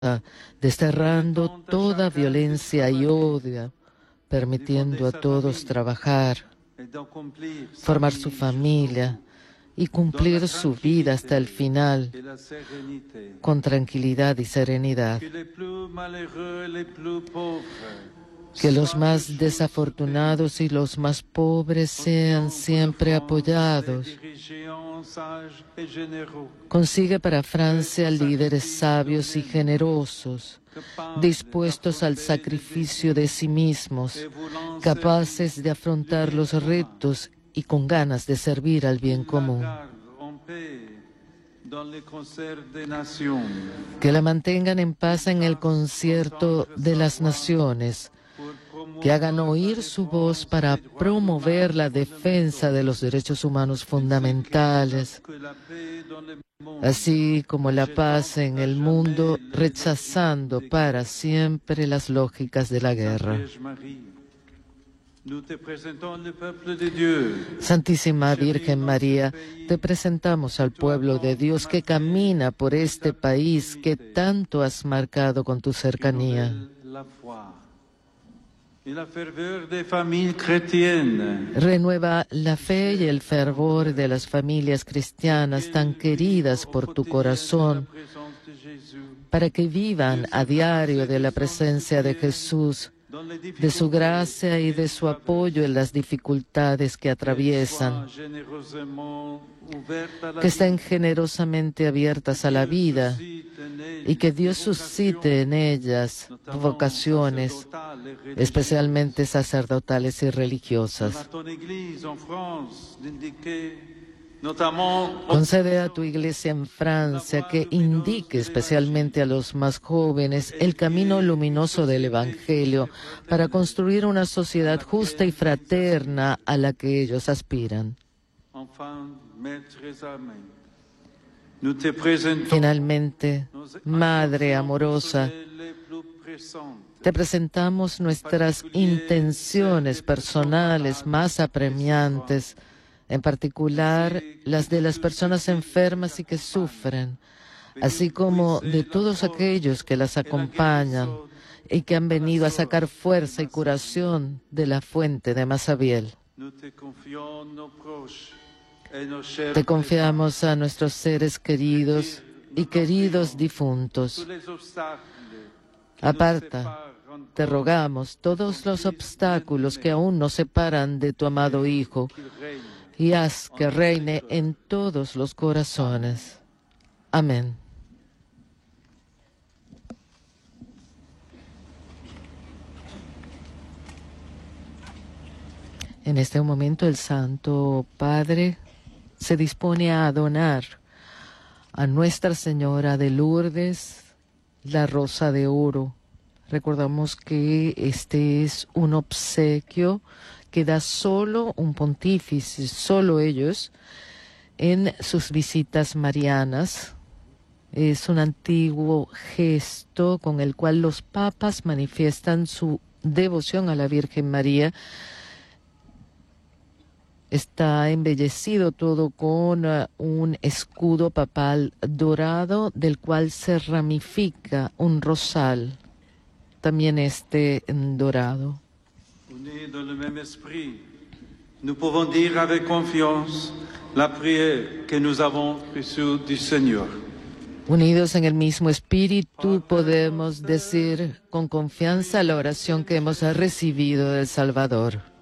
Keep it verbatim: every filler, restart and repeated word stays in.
desterrando toda violencia y odio, permitiendo a todos trabajar, formar su familia y cumplir su vida hasta el final con tranquilidad y serenidad. Que los más desafortunados y los más pobres sean siempre apoyados. Consigue para Francia líderes sabios y generosos, dispuestos al sacrificio de sí mismos, capaces de afrontar los retos y con ganas de servir al bien común. Que la mantengan en paz en el concierto de las naciones, que hagan oír su voz para promover la defensa de los derechos humanos fundamentales, así como la paz en el mundo, rechazando para siempre las lógicas de la guerra. Santísima Virgen María, te presentamos al pueblo de Dios que camina por este país que tanto has marcado con tu cercanía. Renueva la fe y el fervor de las familias cristianas tan queridas por tu corazón, para que vivan a diario de la presencia de Jesús, de su gracia y de su apoyo en las dificultades que atraviesan, que estén generosamente abiertas a la vida y que Dios suscite en ellas vocaciones, especialmente sacerdotales y religiosas. Concede a tu Iglesia en Francia que indique especialmente a los más jóvenes el camino luminoso del Evangelio para construir una sociedad justa y fraterna a la que ellos aspiran. Finalmente, Madre amorosa, te presentamos nuestras intenciones personales más apremiantes, en particular las de las personas enfermas y que sufren, así como de todos aquellos que las acompañan y que han venido a sacar fuerza y curación de la fuente de Masabiel. Te confiamos a nuestros seres queridos y queridos difuntos. Aparta, te rogamos, todos los obstáculos que aún nos separan de tu amado Hijo y haz que reine en todos los corazones. Amén. En este momento el Santo Padre se dispone a donar a Nuestra Señora de Lourdes la rosa de oro. Recordamos que este es un obsequio que da solo un pontífice, solo ellos, en sus visitas marianas. Es un antiguo gesto con el cual los papas manifiestan su devoción a la Virgen María. Está embellecido todo con uh, un escudo papal dorado del cual se ramifica un rosal, también este dorado. Unis dans le même esprit, nous pouvons dire avec confiance la prière que nous avons reçue du Seigneur. Unidos en el mismo espíritu podemos decir con confianza la oración que hemos recibido del Salvador.